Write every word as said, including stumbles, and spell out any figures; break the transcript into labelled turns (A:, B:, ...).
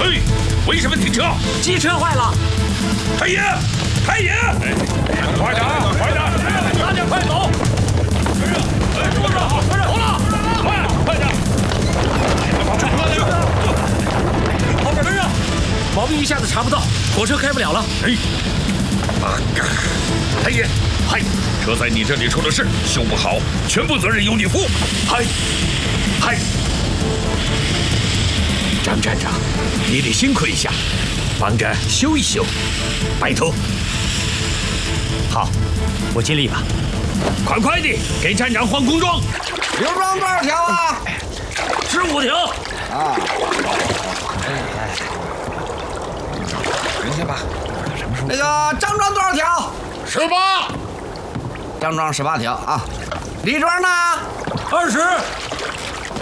A: 嘿，为什么停车？
B: 机车坏了。
A: 太爷，太爷，快点，快点，
B: 大家快走！
A: 哎，坐着，坐着，走了，快，快点！
B: 后边跟上，毛病一下子查不到，火车开不了了。
A: 哎，啊嘎！太爷，嗨，车在你这里出了事，修不好，全部责任由你负。嗨，嗨。
B: 张站长，你得辛苦一下，帮着修一修，拜托。好，我尽力吧。快快的给站长换工装。
C: 刘庄多少条啊？
B: 十五条。
C: 啊。等一下吧。那个张庄多少条？
A: 十八。
C: 张庄十八条啊。李庄呢？
B: 二十。